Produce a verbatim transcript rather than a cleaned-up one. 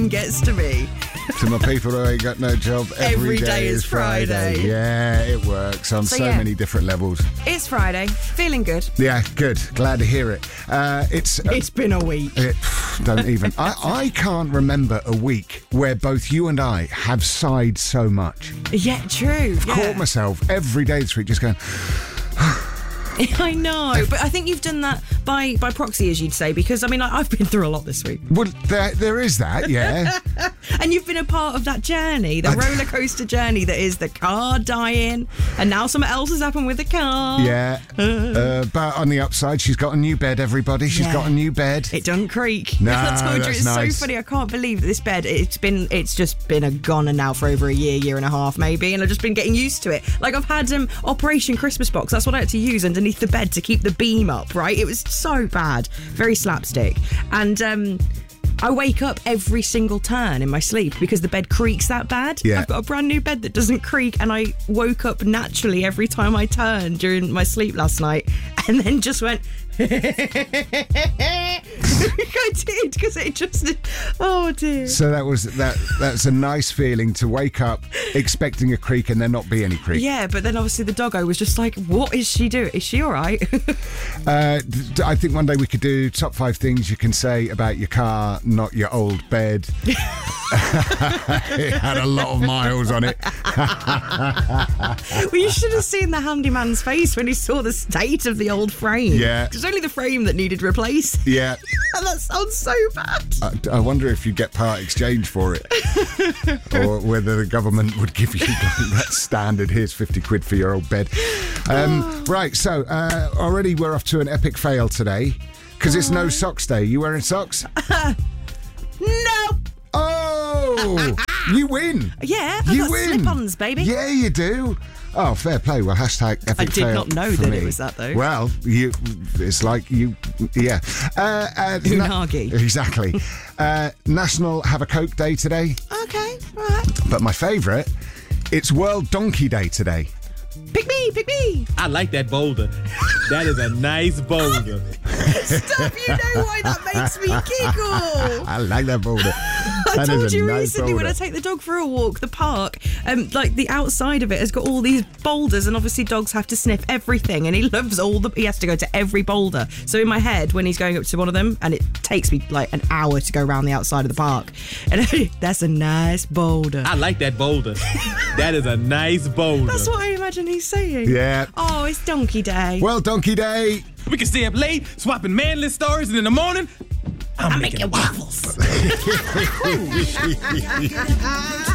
gets to me. To my people who ain't got no job, every, Every day, day is Friday. Yeah, it works on so, So, yeah. many different levels. It's Friday. Feeling good. Yeah, good. Glad to hear it. Uh, it's... Uh, It's been a week. it, don't even... I, I can't remember a week where both you and I have sighed so much. Yeah, true. I've yeah. caught myself every day this week just going... I know, but I think you've done that by, by proxy, as you'd say, because, I mean, I, I've been through a lot this week. Well, there, there is that, yeah. And you've been a part of that journey, the roller coaster journey that is the car dying, and now something else has happened with the car. Yeah. Uh, but on the upside, she's got a new bed, everybody. She's Yeah. got a new bed. It doesn't creak. No, I told you, that's it's nice. so funny. I can't believe that this bed, it's been, it's just been a goner now for over a year, year and a half maybe, and I've just been getting used to it. Like, I've had um, Operation Christmas Box. That's what I had to use underneath the bed to keep the beam up, right? It was so bad. Very slapstick. And um, I wake up every single turn in my sleep because the bed creaks that bad. Yeah. I've got a brand new bed that doesn't creak, and I woke up naturally every time I turned during my sleep last night, and then just went... I did, because it just... Oh, dear. So that was that. That's a nice feeling to wake up expecting a creak and there not be any creak. Yeah, but then obviously the doggo was just like, what is she doing? Is she all right? Uh, d- I think one day we could do top five things you can say about your car, not your old bed. It had a lot of miles on it. Well, you should have seen the handyman's face when he saw the state of the old frame. Yeah. It was only the frame that needed replaced. Yeah. That sounds so bad. I, I wonder if you get part exchange for it, or whether the government would give you that standard. Here's fifty quid for your old bed. Um, right. So uh, already we're off to an epic fail today because it's no socks day. You wearing socks? No. Oh, you win. Yeah, I've You got win. slip-ons, baby. Yeah, you do. Oh, fair play. Well, hashtag epic I did fail not know for that me. it was that, though. Well, you, it's like you, yeah. Uh, uh, Unagi. Exactly. uh, National Have a Coke Day today. Okay, all right. But my favourite, it's World Donkey Day today. Pick me, pick me. I like that boulder. That is a nice boulder. Stop, you know why that makes me giggle. I like that boulder. I That told is a you nice recently when boulder. I take the dog for a walk, the park, um, like the outside of it has got all these boulders, and obviously dogs have to sniff everything, and he loves all the. He has to go to every boulder. So in my head, when he's going up to one of them, and it takes me like an hour to go around the outside of the park, and that's a nice boulder. I like that boulder. That is a nice boulder. That's what I imagine he's saying. Yeah. Oh, it's Donkey Day. Well, Donkey Day. We can stay up late, swapping manly stories, and in the morning, I'm, I'm making making waffles.